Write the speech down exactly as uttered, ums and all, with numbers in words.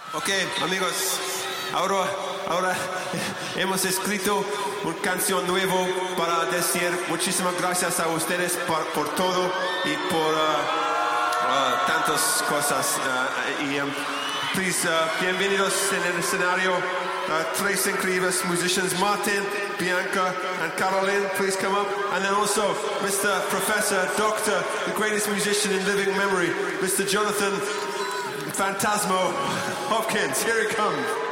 Ok, amigos, ahora, ahora hemos escrito una canción nueva para decir muchísimas gracias a ustedes por, por todo y por uh, uh, tantas cosas. Uh, y, um, please, uh, bienvenidos en el escenario. Uh, tres incredibles musicians, Martin, Bianca, and Caroline, please come up. And then also, Mister Professor, Doctor, the greatest musician in living memory, Mister Jonathan Phantasmo Hopkins. Here he comes.